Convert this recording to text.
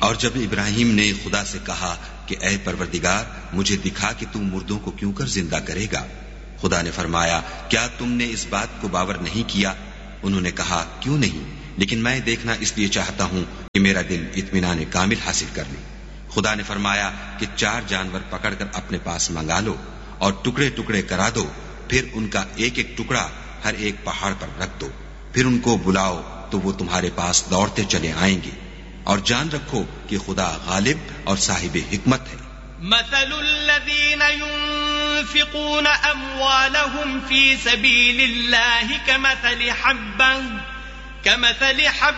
और जब इब्राहिम ने खुदा से कहा कि ऐ परवरदिगार, मुझे दिखा कि तू मुर्दों को क्यों कर जिंदा करेगा, खुदा ने फरमाया, क्या तुमने इस बात को बावर नहीं किया? उन्होंने कहा, क्यों नहीं, लेकिन मैं देखना इसलिए चाहता हूं कि मेरा दिल इत्मीनान कामिल हासिल कर ले। खुदा ने फरमाया कि 4 जानवर पकड़कर अपने पास मंगा लो और टुकड़े टुकड़े करा दो, फिर उनका एक एक टुकड़ा हर एक पहाड़ पर रख दो, फिर उनको बुलाओ तो वो तुम्हारे पास दौड़ते चले आएंगे, और जान रखो कि खुदा गालिब और साहिब हिकमत है। मसलुल्लज़ीन युन्फिक़ून अम्वालहुम फ़ी सबीलिल्लाहि कमसलि हब्बतिन